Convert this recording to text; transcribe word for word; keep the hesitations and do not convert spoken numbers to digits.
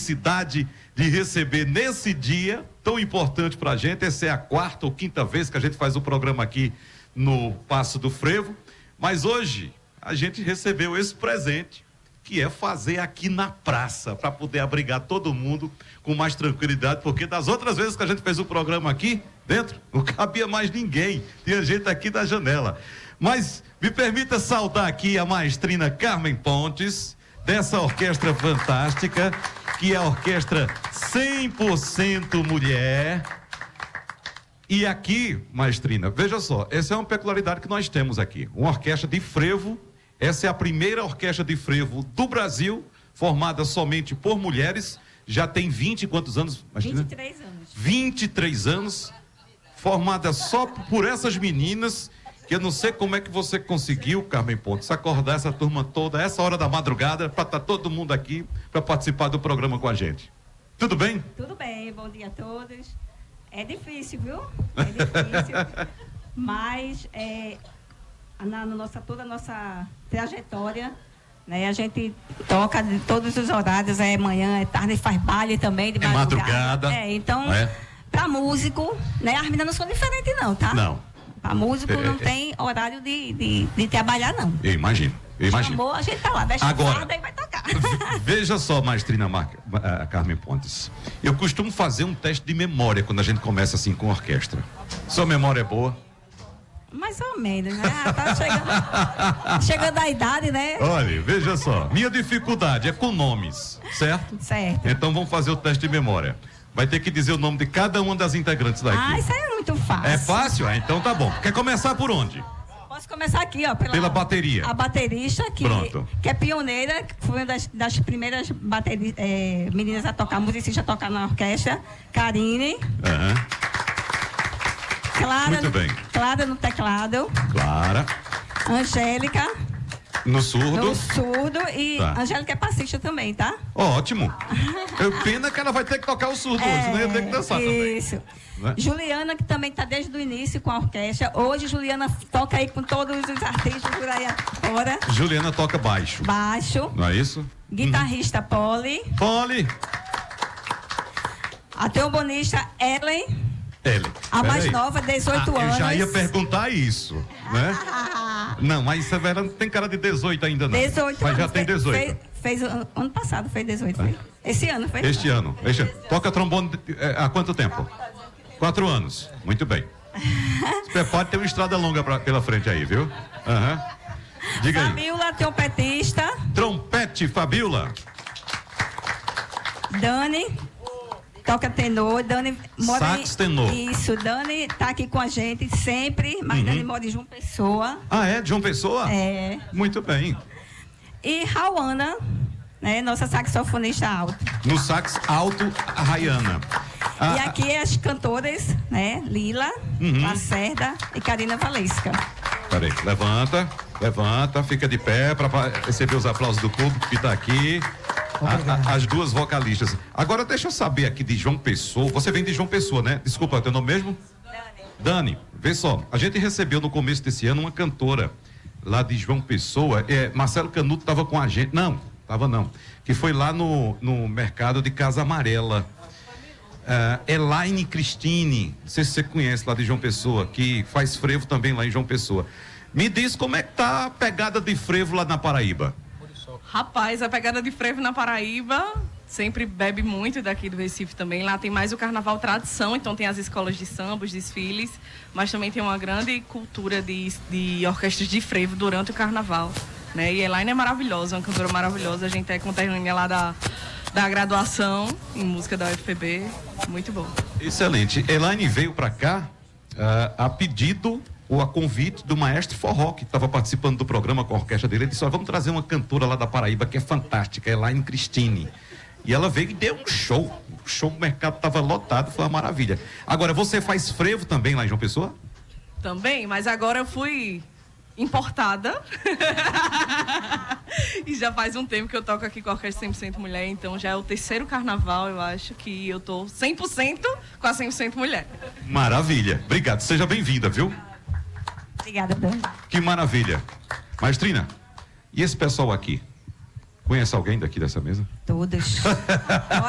felicidade de receber nesse dia tão importante pra gente. Essa é a quarta ou quinta vez que a gente faz o programa aqui no Passo do Frevo, mas hoje a gente recebeu esse presente, que é fazer aqui na praça, para poder abrigar todo mundo com mais tranquilidade, porque das outras vezes que a gente fez o programa aqui dentro, não cabia mais ninguém, tinha gente aqui da janela. Mas me permita saudar aqui a maestrina Carmen Pontes, dessa orquestra fantástica, que é a orquestra cem por cento mulher. E aqui, maestrina, veja só, essa é uma peculiaridade que nós temos aqui, uma orquestra de frevo. Essa é a primeira orquestra de frevo do Brasil, formada somente por mulheres. Já tem vinte e quantos anos? vinte e três anos. vinte e três anos, formada só por essas meninas, que eu não sei como é que você conseguiu, Carmen Pontes, acordar essa turma toda, essa hora da madrugada, para estar todo mundo aqui, para participar do programa com a gente. Tudo bem? Tudo bem, bom dia a todos. É difícil, viu? É difícil, mas... É... Na, na nossa, toda a nossa trajetória, né? A gente toca de todos os horários, é manhã, é tarde, faz baile também de é madrugada. madrugada. É, então, é? para músico, né? As meninas não são diferentes não, tá? Não. Para músico é, não é, tem horário de, de, de trabalhar, não. Eu imagino, eu imagino. Chamou, a gente tá lá, veste agora, farda e vai tocar. Veja só, maestrina Mar... a Carmen Pontes, eu costumo fazer um teste de memória quando a gente começa assim com orquestra. Sua memória é boa? Mais ou menos, né? Tá chegando, chegando a idade, né? Olha, veja só, minha dificuldade é com nomes, certo? Certo. Então vamos fazer o teste de memória. Vai ter que dizer o nome de cada uma das integrantes daqui. Ah, isso aí é muito fácil. É fácil? Ah, então tá bom. Quer começar por onde? Posso começar aqui, ó. Pela, pela bateria. A baterista, que, Pronto. que é pioneira, que foi uma das, das primeiras bateri, é, meninas a tocar, musicista a tocar na orquestra, Karine. Aham. Clara, Muito no, bem. Clara no teclado. Clara. Angélica. No surdo. No surdo. E tá. Angélica é passista também, tá? Ótimo. Eu pena que ela vai ter que tocar o surdo é, hoje, né? Tem que dançar também. Isso. Né? Juliana, que também está desde o início com a orquestra. Hoje, Juliana toca aí com todos os artistas por aí agora. Juliana toca baixo. Baixo. Não é isso? Guitarrista uhum. Poli. Poli. A trombonista Ellen. Ele. A Pera mais aí. nova, dezoito ah, anos. Eu já ia perguntar isso, né? Não, mas Severa não tem cara de dezoito ainda não. dezoito mas anos. já tem dezoito. Fez, fez ano passado, fez dezoito. Foi? Esse ano, foi? Este ano. Este ano. Toca trombone é, há quanto tempo? Quatro anos. Muito bem. Se prepare, tem uma estrada longa pra, pela frente aí, viu? Uhum. Diga aí. Fabiola, trompetista. Trompete, Fabiola. Dani. Toca tenor, Dani mora Sax tenor. Isso, Dani tá aqui com a gente sempre, mas uhum. Dani mora em João Pessoa. Ah, é? De João Pessoa? É. Muito bem. E Rauana, né, nossa saxofonista alto. No sax alto, a Rayana. Ah, e aqui as cantoras, né, Lila, uhum. Lacerda e Karina Valesca. Peraí, levanta, levanta, fica de pé para receber os aplausos do público que está aqui. A, a, as duas vocalistas. Agora deixa eu saber aqui de João Pessoa. Você vem de João Pessoa, né? Desculpa, teu nome mesmo? Dani. Dani, vê só. A gente recebeu no começo desse ano uma cantora lá de João Pessoa. É, Marcelo Canuto estava com a gente. Não, estava não. Que foi lá no, no mercado de Casa Amarela. Uh, Elaine Cristine, não sei se você conhece lá de João Pessoa, que faz frevo também lá em João Pessoa. Me diz como é que tá a pegada de frevo lá na Paraíba. Rapaz, a pegada de frevo na Paraíba sempre bebe muito daqui do Recife também. Lá tem mais o carnaval tradição, então tem as escolas de samba, os desfiles, mas também tem uma grande cultura de, de orquestras de frevo durante o carnaval, né? E Elaine é maravilhosa, uma cantora maravilhosa. A gente é conterrânea lá da, da graduação em música da U F P B, muito bom. Excelente. Elaine veio para cá uh, a pedido ou a convite do maestro Forró, que estava participando do programa com a orquestra dele. Ele disse: olha, vamos trazer uma cantora lá da Paraíba que é fantástica, Elaine Cristine. E ela veio e deu um show. O show, o mercado estava lotado, foi uma maravilha. Agora, você faz frevo também lá em João Pessoa? Também, mas agora eu fui importada. E já faz um tempo que eu toco aqui com a Orquestra cem por cento Mulher, então já é o terceiro carnaval, eu acho, que eu tô cem por cento com a cem por cento Mulher. Maravilha. Obrigado. Seja bem-vinda, viu? Obrigada, Dani. Que maravilha. Maestrina, e esse pessoal aqui? Conhece alguém daqui dessa mesa? Todos.